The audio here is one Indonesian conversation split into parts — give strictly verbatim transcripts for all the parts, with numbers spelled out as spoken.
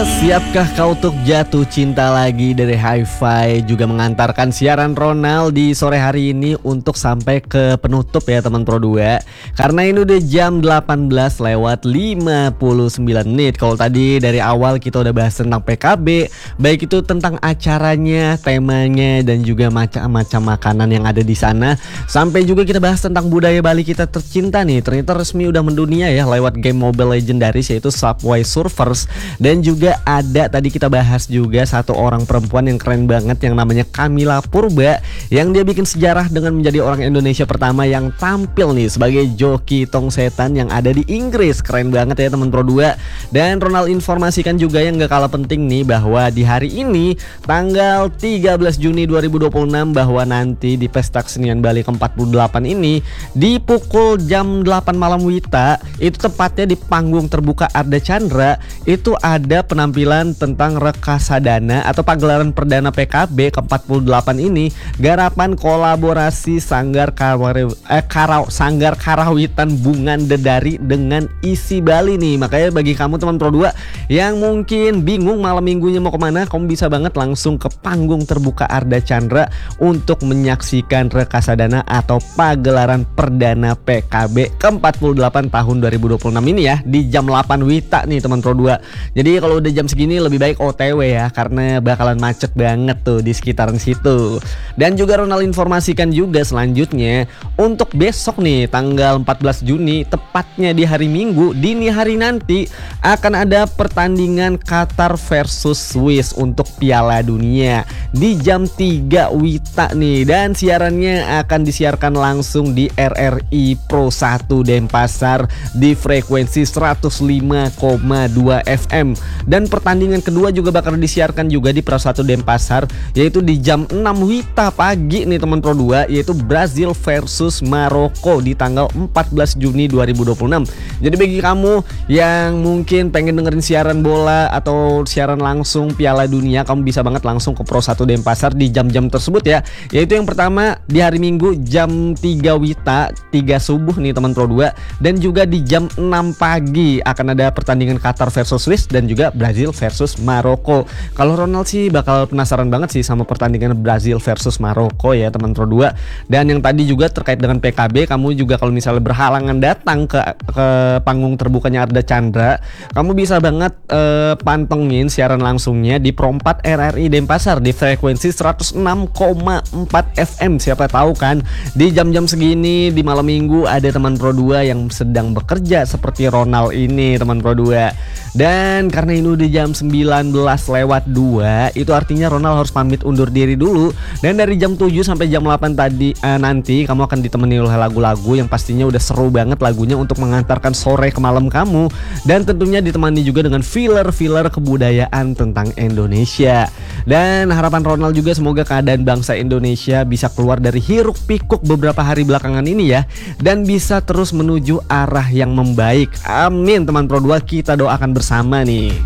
Siapkah kau untuk jatuh cinta lagi dari Hi-Fi juga mengantarkan siaran Ronald di sore hari ini untuk sampai ke penutup ya teman Pro dua. Karena ini udah jam delapan belas lewat lima puluh sembilan menit. Kalau tadi dari awal kita udah bahas tentang P K B, baik itu tentang acaranya, temanya dan juga macam-macam makanan yang ada di sana. Sampai juga kita bahas tentang budaya Bali kita tercinta nih. Ternyata resmi udah mendunia ya lewat game mobile legendaris yaitu Subway Surfers. Dan juga ada tadi kita bahas juga satu orang perempuan yang keren banget yang namanya Camilla Purba, yang dia bikin sejarah dengan menjadi orang Indonesia pertama yang tampil nih sebagai joki tong setan yang ada di Inggris. Keren banget ya teman Pro dua. Dan Ronald informasikan juga yang gak kalah penting nih bahwa di hari ini tanggal tiga belas Juni dua ribu dua puluh enam bahwa nanti di Pesta Kesenian Bali ke empat puluh delapan ini di pukul jam delapan malam Wita, itu tepatnya di panggung terbuka Arda Chandra, itu ada penampilan tentang Reksadana atau pagelaran perdana P K B ke empat puluh delapan ini, garapan kolaborasi Sanggar Karawi, eh, Karau, Sanggar Karawitan Bungan Dedari dengan Isi Bali nih. Makanya bagi kamu teman Pro dua yang mungkin bingung malam minggunya mau kemana, kamu bisa banget langsung ke panggung terbuka Arda Chandra untuk menyaksikan Reksadana atau pagelaran perdana P K B ke empat puluh delapan tahun dua ribu dua puluh enam ini ya, di jam delapan Wita nih teman Pro dua. Jadi kalau udah jam segini lebih baik O T W ya, karena bakalan macet banget tuh di sekitaran situ. Dan juga Ronald informasikan juga selanjutnya untuk besok nih tanggal empat belas Juni, tepatnya di hari Minggu dini hari nanti akan ada pertandingan Qatar versus Swiss untuk Piala Dunia di jam tiga Wita nih, dan siarannya akan disiarkan langsung di R R I Pro satu Denpasar di frekuensi seratus lima koma dua F M. Dan pertandingan kedua juga bakal disiarkan juga di Pro satu Denpasar, yaitu di jam enam Wita pagi nih teman Pro dua, yaitu Brazil versus Maroko di tanggal empat belas Juni dua ribu dua puluh enam. Jadi bagi kamu yang mungkin pengen dengerin siaran bola atau siaran langsung Piala Dunia, kamu bisa banget langsung ke Pro satu Denpasar di jam-jam tersebut ya. Yaitu yang pertama di hari Minggu jam tiga Wita, tiga subuh nih teman Pro dua, dan juga di jam enam pagi akan ada pertandingan Qatar versus Swiss dan juga Brazil versus Maroko. Kalau Ronald sih bakal penasaran banget sih sama pertandingan Brazil versus Maroko ya teman Pro dua. Dan yang tadi juga terkait dengan P K B, kamu juga kalau misalnya berhalangan datang ke ke panggung terbukanya Arda Chandra, kamu bisa banget eh, pantengin siaran langsungnya di Pro empat R R I Denpasar di frekuensi seratus enam koma empat F M. Siapa tahu kan di jam-jam segini di malam minggu ada teman Pro dua yang sedang bekerja seperti Ronald ini teman Pro dua. Dan karena ini udah jam sembilan belas lewat dua, itu artinya Ronald harus pamit undur diri dulu. Dan dari jam tujuh sampai jam delapan tadi eh, nanti kamu akan ditemani oleh lagu-lagu yang pastinya udah seru banget lagunya untuk mengantarkan sore ke malam kamu. Dan tentunya ditemani juga dengan filler-filler kebudayaan tentang Indonesia. Dan harapan Ronald juga semoga keadaan bangsa Indonesia bisa keluar dari hiruk pikuk beberapa hari belakangan ini ya, dan bisa terus menuju arah yang membaik. Amin teman Pro dua, kita doakan bersama nih.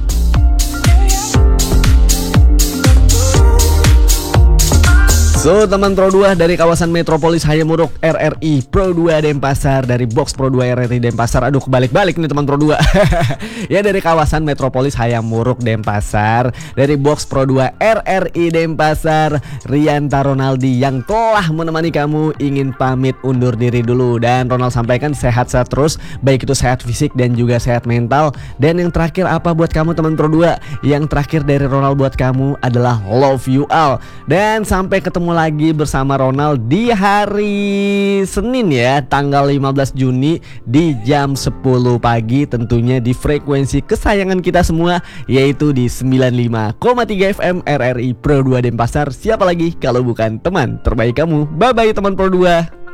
So teman Pro dua dari kawasan Metropolis Hayamuruk R R I Pro dua Denpasar, dari Box Pro dua R R I Denpasar. Aduh kebalik-balik nih teman Pro dua. Ya dari kawasan Metropolis Hayamuruk Denpasar, dari Box Pro dua R R I Denpasar, Rianta Ronaldi yang telah menemani kamu ingin pamit undur diri dulu. Dan Ronald sampaikan sehat-sehat terus, baik itu sehat fisik dan juga sehat mental. Dan yang terakhir apa buat kamu teman Pro dua? Yang terakhir dari Ronald buat kamu adalah love you all. Dan sampai ketemu lagi bersama Ronald di hari Senin ya, tanggal lima belas Juni di jam sepuluh pagi, tentunya di frekuensi kesayangan kita semua, yaitu di sembilan puluh lima koma tiga F M R R I Pro dua Denpasar. Siapa lagi kalau bukan teman terbaik kamu. Bye bye teman Pro dua.